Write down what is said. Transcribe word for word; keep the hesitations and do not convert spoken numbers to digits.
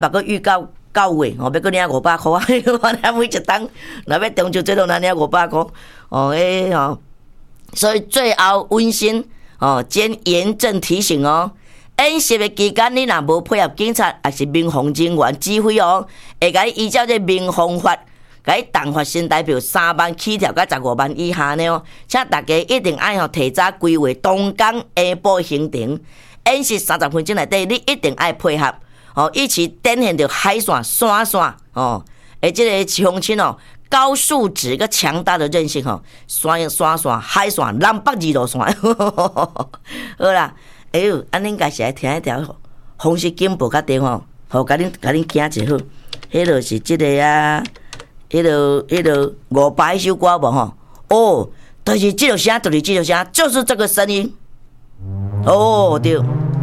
别个预告九月哦，要搁领五百块啊！我俩每一档，若要中秋节都拿领五百块哦，诶哦。所以最后温馨哦，兼严正提醒哦。演习的期间，你若无配合警察，也是民防人员指挥哦，会甲你依照这民防法，甲你动罚新台币三万起跳，甲十五万以下呢哦。请大家一定爱吼提早规划当天下晡行程，演习三十分钟内底，你一定爱配合哦，一起展现着海线、山线哦，而这个乡亲哦。高素质个强大的韧性吼，山山线、海线、南北二路线，好啦。哎呦，安尼应该是来听一条风湿警报较电吼，好，甲恁甲恁惊一好。迄落是即个啊，迄落迄落五百首歌无吼？哦，就是即落声，就是即落声，就是这个声音。哦，对。